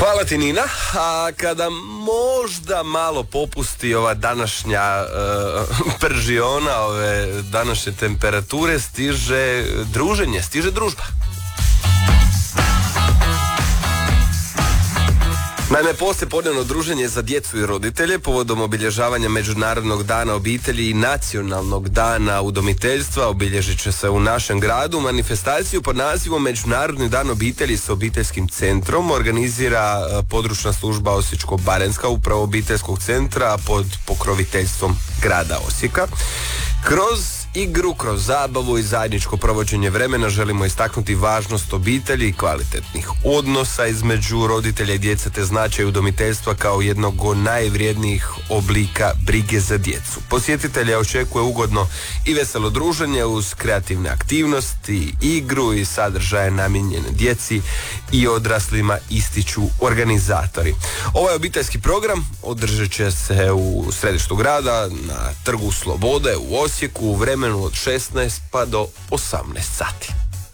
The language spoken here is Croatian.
Hvala ti, Nina. A kada možda malo popusti ova današnja pržiona, ove današnje temperature, stiže druženje, stiže družba. Naime, poslijepodnevno druženje za djecu i roditelje povodom obilježavanja Međunarodnog dana obitelji i Nacionalnog dana udomiteljstva obilježit će se u našem gradu. Manifestaciju pod nazivom Međunarodni dan obitelji s obiteljskim centrom organizira područna služba Osječko-baranjska upravo obiteljskog centra pod pokroviteljstvom grada Osijeka. Kroz igru, kroz zabavu i zajedničko provođenje vremena želimo istaknuti važnost obitelji i kvalitetnih odnosa između roditelja i djece te značaj udomiteljstva kao jednog od najvrijednijih oblika brige za djecu. Posjetitelja očekuje ugodno i veselo druženje uz kreativne aktivnosti, igru i sadržaje namijenjene djeci i odraslima, ističu organizatori. Ovaj obiteljski program održat će se u središtu grada na Trgu Slobode u Osijeku u vremenu od 16 pa do 18 sati.